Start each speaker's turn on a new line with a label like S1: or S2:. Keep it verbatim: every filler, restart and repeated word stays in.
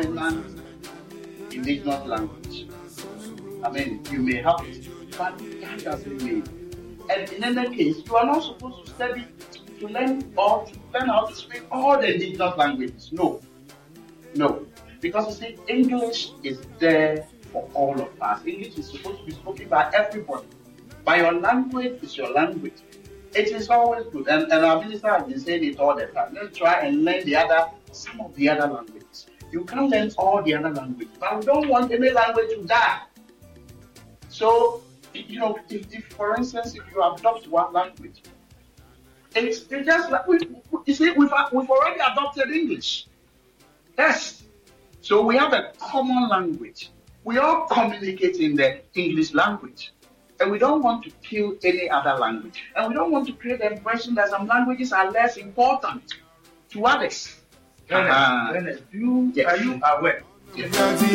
S1: dominant indigenous language. I mean, you may have it, but that doesn't mean. And in any case, you are not supposed to study to learn or to learn how to speak all the indigenous languages. No, no, because you see, English is there for all of us. English is supposed to be spoken by everybody. But your language is your language. It is always good, and, and our minister has been saying it all the time. Let's try and learn the other, some of the other languages. You can't learn all the other languages, but we don't want any language to die. So, you know, if, if for instance, if you adopt one language, it's, it's just like, we, you see, we've, we've already adopted English. Yes. So we have a common language. We all communicate in the English language. And we don't want to kill any other language. And we don't want to create the impression that some languages are less important to others.
S2: Ernest, uh-huh. Ernest, do, yes. Are you aware?
S1: Yes.